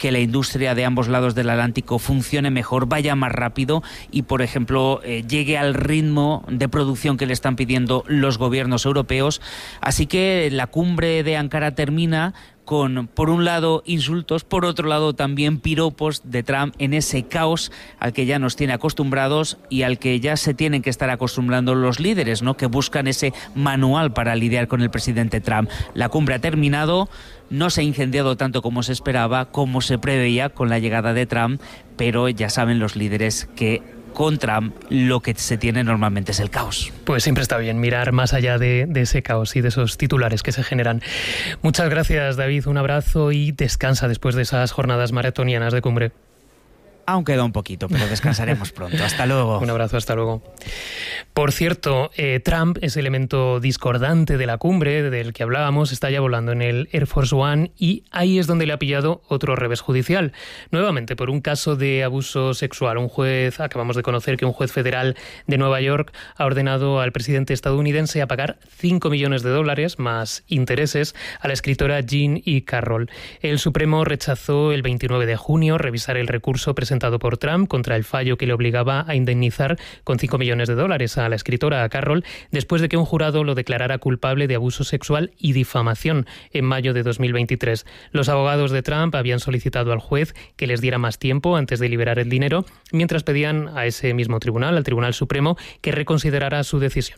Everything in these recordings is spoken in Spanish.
que la industria de ambos lados del Atlántico funcione mejor, vaya más rápido y, por ejemplo, llegue al ritmo de producción que le están pidiendo los gobiernos europeos. Así que la cumbre de Ankara termina con, por un lado, insultos, por otro lado también piropos de Trump en ese caos al que ya nos tiene acostumbrados y al que ya se tienen que estar acostumbrando los líderes, ¿no?, que buscan ese manual para lidiar con el presidente Trump. La cumbre ha terminado, no se ha incendiado tanto como se esperaba, como se preveía con la llegada de Trump, pero ya saben los líderes que con Trump lo que se tiene normalmente es el caos. Pues siempre está bien mirar más allá de ese caos y de esos titulares que se generan. Muchas gracias, David, un abrazo y descansa después de esas jornadas maratonianas de cumbre. Aún queda un poquito, pero descansaremos pronto. Hasta luego. Un abrazo, hasta luego. Por cierto, Trump, ese elemento discordante de la cumbre del que hablábamos, está ya volando en el Air Force One y ahí es donde le ha pillado otro revés judicial. Nuevamente, por un caso de abuso sexual. Acabamos de conocer que un juez federal de Nueva York ha ordenado al presidente estadounidense a pagar $5 millones más intereses a la escritora Jean E. Carroll. El Supremo rechazó el 29 de junio revisar el recurso presentado por Trump contra el fallo que le obligaba a indemnizar con $5 millones a la escritora, a Carroll, después de que un jurado lo declarara culpable de abuso sexual y difamación en mayo de 2023. Los abogados de Trump habían solicitado al juez que les diera más tiempo antes de liberar el dinero, mientras pedían a ese mismo tribunal, al Tribunal Supremo, que reconsiderara su decisión.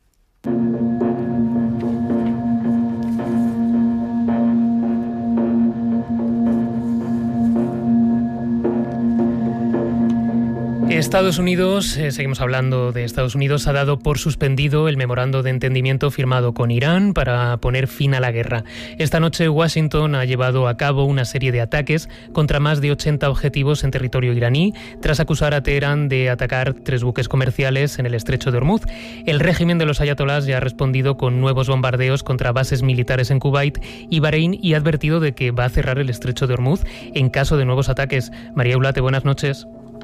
Estados Unidos, seguimos hablando de Estados Unidos, ha dado por suspendido el memorando de entendimiento firmado con Irán para poner fin a la guerra. Esta noche Washington ha llevado a cabo una serie de ataques contra más de 80 objetivos en territorio iraní, tras acusar a Teherán de atacar 3 buques comerciales en el estrecho de Hormuz. El régimen de los ayatolás ya ha respondido con nuevos bombardeos contra bases militares en Kuwait y Bahrein y ha advertido de que va a cerrar el estrecho de Hormuz en caso de nuevos ataques. María Eulate, buenas noches.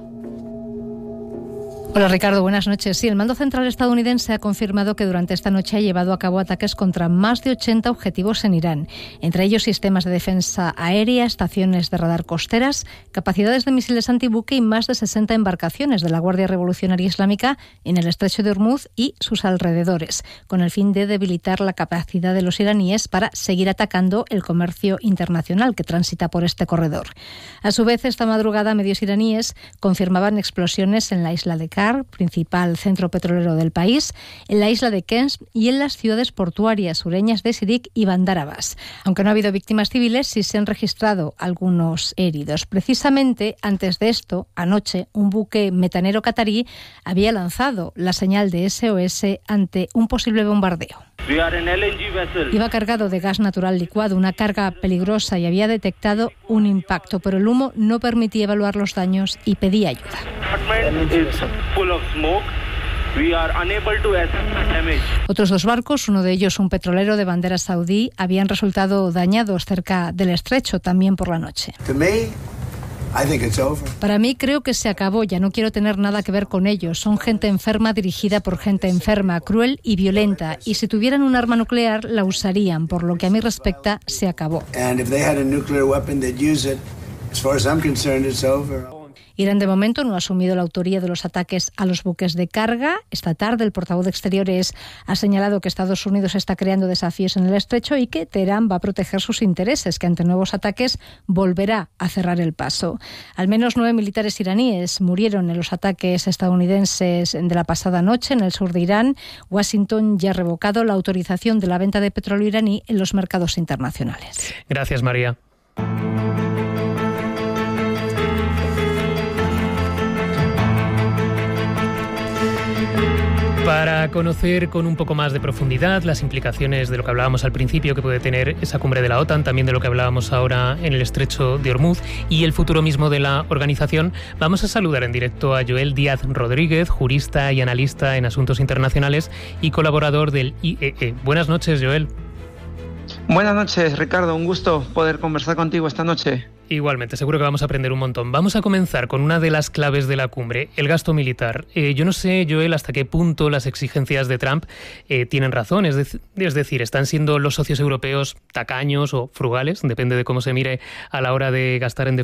Hola Ricardo, buenas noches. Sí, el mando central estadounidense ha confirmado que durante esta noche ha llevado a cabo ataques contra más de 80 objetivos en Irán, entre ellos sistemas de defensa aérea, estaciones de radar costeras, capacidades de misiles antibuque y más de 60 embarcaciones de la Guardia Revolucionaria Islámica en el estrecho de Hormuz y sus alrededores, con el fin de debilitar la capacidad de los iraníes para seguir atacando el comercio internacional que transita por este corredor. A su vez, esta madrugada medios iraníes confirmaban explosiones en la isla de Kar, principal centro petrolero del país, en la isla de Kens y en las ciudades portuarias sureñas de Sirik y Bandar Abbas. Aunque no ha habido víctimas civiles, sí se han registrado algunos heridos. Precisamente antes de esto, anoche, un buque metanero catarí había lanzado la señal de SOS ante un posible bombardeo. Iba cargado de gas natural licuado, una carga peligrosa, y había detectado un impacto, pero el humo no permitía evaluar los daños y pedía ayuda. Otros 2 barcos, uno de ellos un petrolero de bandera saudí, habían resultado dañados cerca del estrecho también por la noche. Para mí creo que se acabó, ya no quiero tener nada que ver con ellos. Son gente enferma dirigida por gente enferma, cruel y violenta, y si tuvieran un arma nuclear la usarían. Por lo que a mí respecta, se acabó. Irán de momento no ha asumido la autoría de los ataques a los buques de carga. Esta tarde el portavoz de Exteriores ha señalado que Estados Unidos está creando desafíos en el estrecho y que Teherán va a proteger sus intereses, que ante nuevos ataques volverá a cerrar el paso. Al menos 9 militares iraníes murieron en los ataques estadounidenses de la pasada noche en el sur de Irán. Washington ya ha revocado la autorización de la venta de petróleo iraní en los mercados internacionales. Gracias, María. Para conocer con un poco más de profundidad las implicaciones de lo que hablábamos al principio que puede tener esa cumbre de la OTAN, también de lo que hablábamos ahora en el estrecho de Hormuz y el futuro mismo de la organización, vamos a saludar en directo a Joel Díaz Rodríguez, jurista y analista en asuntos internacionales y colaborador del IEE. Buenas noches, Joel. Buenas noches, Ricardo. Un gusto poder conversar contigo esta noche. Igualmente, seguro que vamos a aprender un montón. Vamos a comenzar con una de las claves de la cumbre, el gasto militar. Yo no sé, Joel, hasta qué punto las exigencias de Trump tienen razón. Es decir, ¿están siendo los socios europeos tacaños o frugales? Depende de cómo se mire a la hora de gastar en defensa.